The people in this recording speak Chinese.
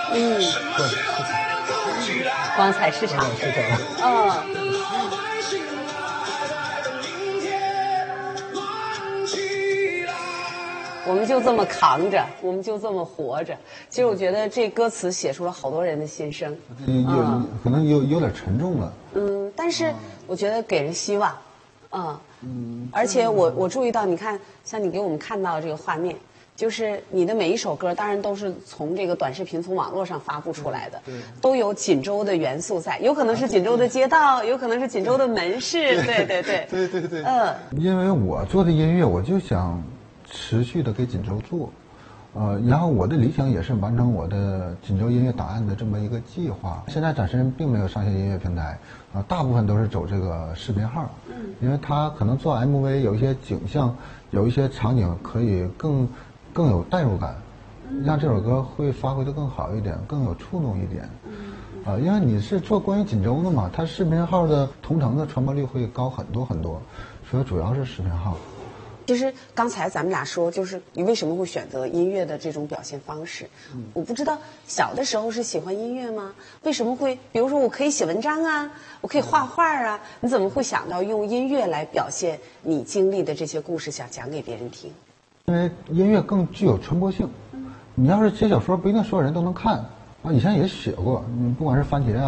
嗯，光彩市场，我们就这么扛着，我们就这么活着。其实我觉得这歌词写出了好多人的心声， 可能有点沉重了。 但是我觉得给人希望，而且我注意到，你看，像你给我们看到这个画面，就是你的每一首歌，当然都是从这个短视频、从网络上发布出来的，都有锦州的元素在，有可能是锦州的街道，有可能是锦州的门市，对， 因为我做的音乐，我就想持续的给锦州做，然后我的理想也是完成我的锦州音乐档案的这么一个计划。现在暂时并没有上线音乐平台，大部分都是走这个视频号，因为它可能做 MV 有一些景象，有一些场景可以更有代入感，让这首歌会发挥的更好一点，更有触动一点。因为你是做关于锦州的嘛，它视频号的同城的传播率会高很多很多，所以主要是视频号。 其实刚才咱们俩说，就是你为什么会选择音乐的这种表现方式？我不知道小的时候是喜欢音乐吗？为什么会？比如说我可以写文章啊，我可以画画啊，你怎么会想到用音乐来表现你经历的这些故事，想讲给别人听？ 因为音乐更具有传播性。你要是写小说，不一定所有人都能看。以前也写过，不管是番茄啊。